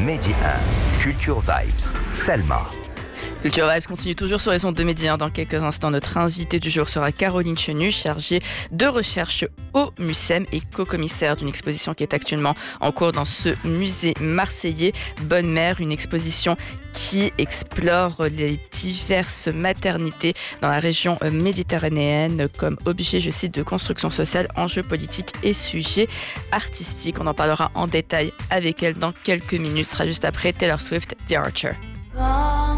Mehdi 1, Culture Vibes, Selma. Culture Vibes continue toujours sur les ondes de Mehdi 1. Dans quelques instants, notre invitée du jour sera Caroline Chenu, chargée de recherche au MUSEM et co-commissaire d'une exposition qui est actuellement en cours dans ce musée marseillais, Bonne Mère, une exposition qui explore les diverses maternités dans la région méditerranéenne comme objet, je cite, de construction sociale, enjeux politiques et sujets artistiques. On en parlera en détail avec elle dans quelques minutes. Ce sera juste après Taylor Swift, The Archer.